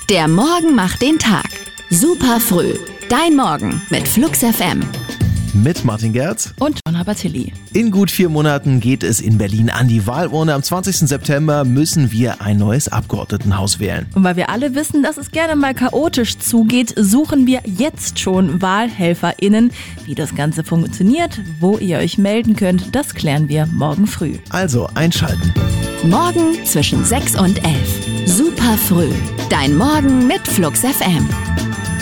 Der Morgen macht den Tag. Super früh. Dein Morgen mit Flux FM. Mit Martin Gerz und John Habertilli. In gut 4 Monaten geht es in Berlin an die Wahlurne. Am 20. September müssen wir ein neues Abgeordnetenhaus wählen. Und weil wir alle wissen, dass es gerne mal chaotisch zugeht, suchen wir jetzt schon WahlhelferInnen. Wie das Ganze funktioniert, wo ihr euch melden könnt, das klären wir morgen früh. Also einschalten. Morgen zwischen 6 und 11. Super früh. Dein Morgen mit Flux FM.